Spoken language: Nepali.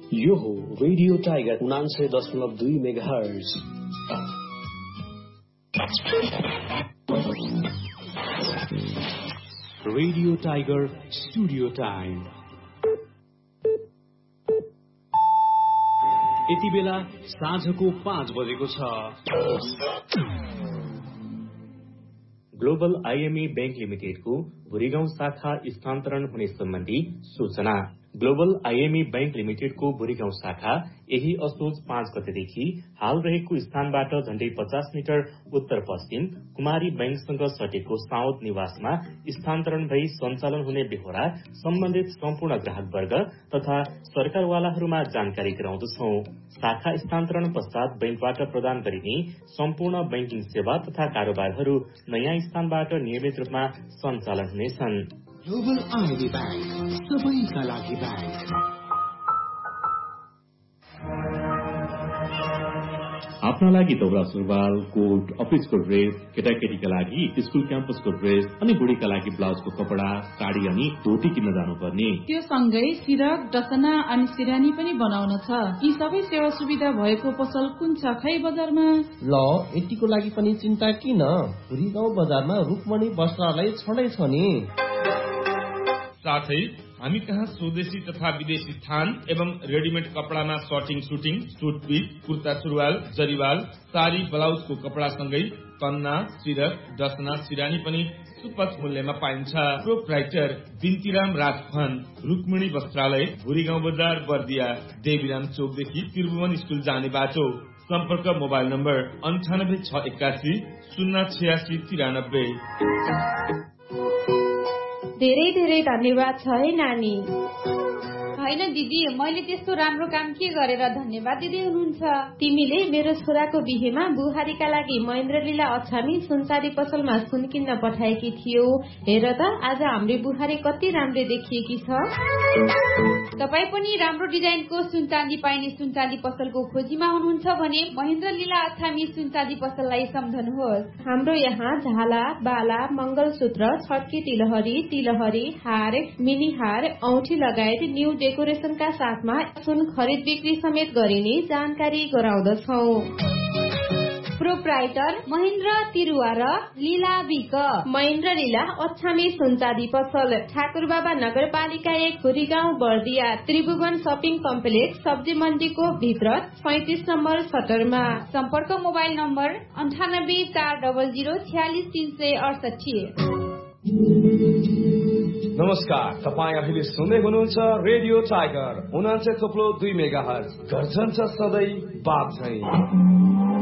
यो हो radio tiger 99.2 megahertz. Radio tiger studio time. यति बेला साँझको 5 बजेको छ। ग्लोबल आईएमई बैंक लिमिटेडको भुरीगाउँ शाखा स्थानान्तरण हुने सम्बन्धी सूचना। ग्लोबल आईएमई बैंक लिमिटेडको भुरीगाउँ शाखा यही असोज 5 गतेदेखि हाल रहेको स्थानबाट झण्डै 50 मिटर उत्तर पश्चिम कुमारी बैंकसँग सटेको साउथ निवासमा स्थानान्तरण भई सञ्चालन हुने बेहोरा सम्बन्धित सम्पूर्ण ग्राहकवर्ग तथा सरकारवालाहरूमा जानकारी गराउँदछौ। शाखा स्थानान्तरण पश्चात बैंकबाट प्रदान गरिने सम्पूर्ण बैंकिङ सेवा तथा कारोबारहरू नयाँ स्थानबाट नियमित रूपमा सञ्चालन हुनेछन्। ग्लोबल आईएमई बैंक, सबैका लागि बैंक। आफ्ना लागि दौरा सुरुवाल, कोट, अफिसको ड्रेस, केटाकेटीका लागि स्कुल क्याम्पसको ड्रेस अनि बुढीका लागि ब्लाउजको कपडा, साडी अनि धोती किन्न जानुपर्ने। त्यो सँगै सिरक, डसना अनि सिरानी पनि बनाउन छ। यी सबै सेवा सुविधा भएको पसल कुन छ खै बजारमा? ल, यतिको लागि पनि चिन्ता किन? भुरीगाउँ बजारमा रुक्मणी वस्त्रालय छँदै छ नि। साथै हामी कहाँ स्वदेशी तथा विदेशी थान एवं readymade कपडामा shirting, shooting, suit piece, kurta सुरुवाल, जरिवाल, साडी, ब्लाउजको कपडासँगै कन्ना, सिरक, डसना, सिरानी पनि सुपथ मूल्यमा पाइन्छ। प्रोप्राइटर बिन्तीराम राजखन, रुक्मिणी वस्त्रालय, भुरीगाउँ बजार, बर्दिया, देवीराम चौकदेखि त्रिभुवन स्कुल जाने बाटो। सम्पर्क मोबाइल नम्बर 98681 08693। धेरै धेरै धन्यवाद छ है नानी। होइन दिदी, मैले त्यस्तो राम्रो काम के गरेर धन्यवाद दिँदै हुनुहुन्छ? तिमीले मेरो छोराको बिहेमा बुहारीका लागि महेन्द्र लीला अछामी सुनचाँदी पसलमा सुन किन्न पठाएकी थियौ। हेर त आज हाम्रो बुहारी कति राम्रो देखिएकी छ। तपाईँ पनि राम्रो डिजाइनको सुनचाँदी पाइने सुनचाँदी पसलको खोजीमा हुनुहुन्छ भने महेन्द्र लीला अछामी सुनचाँदी पसललाई सम्झनुहोस्। हाम्रो यहाँ झाला, बाला, मंगलसूत्र, छड्की तिलहरी, हार, मिनी हार, औठी लगायत न्यू डेकोरेशनका साथमा सुन खरिद बिक्री समेत गरिने जानकारी गराउँदछौ। प्रोप्राइटर महेन्द्र तिरुवा र लीला विक, महेन्द्र लीला अछामी सुनचाँदी पसल, ठाकुरबाबा नगरपालिका 1, भुरीगाउँ, बर्दिया, त्रिभुवन शपिङ कम्प्लेक्स, सब्जी मण्डीको भित्र 35 नम्बर सटरमा। सम्पर्क मोबाइल नम्बर 9840046368। नमस्कार, तपाईँ अहिले सुन्दै हुनुहुन्छ रेडियो टाइगर 99.2 मेगाहर्ज। गर्जन छ सधैँ बात चाहिँ।